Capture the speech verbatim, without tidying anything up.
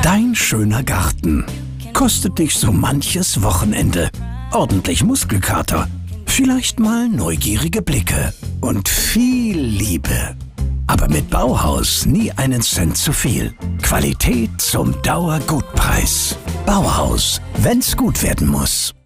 Dein schöner Garten kostet dich so manches Wochenende. Ordentlich Muskelkater, vielleicht mal neugierige Blicke und viel Liebe. Aber mit Bauhaus nie einen Cent zu viel. Qualität zum Dauergutpreis. Bauhaus, wenn's gut werden muss.